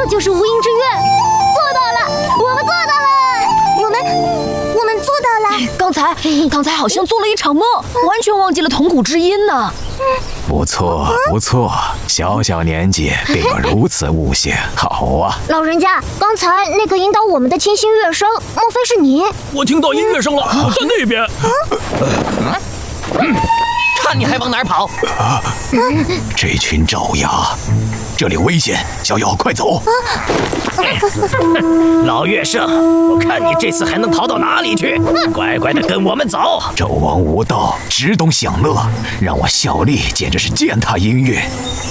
就是无垠之愿。做到了，我们做到了，我们做到了。 刚才好像做了一场梦，完全忘记了铜鼓之音呢。 不错不错，小小年纪便有如此悟性，好啊！ 老人家，刚才那个引导我们的清新乐声，莫非是你？ 我听到音乐声了，在那边。 看你还往哪儿跑！ 这群爪牙，这里危险，小友快走！ 老乐圣，我看你这次还能逃到哪里去？乖乖的跟我们走。 纣王无道，只懂享乐，让我效力简直是践踏音乐。